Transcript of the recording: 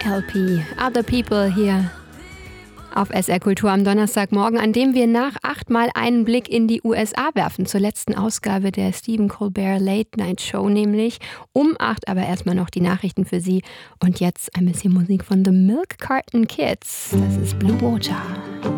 LP, Other People hier auf SR Kultur am Donnerstagmorgen, an dem wir nach 8 Mal einen Blick in die USA werfen, zur letzten Ausgabe der Stephen Colbert Late Night Show nämlich. Um 8 aber erstmal noch die Nachrichten für Sie und jetzt ein bisschen Musik von The Milk Carton Kids. Das ist Blue Water.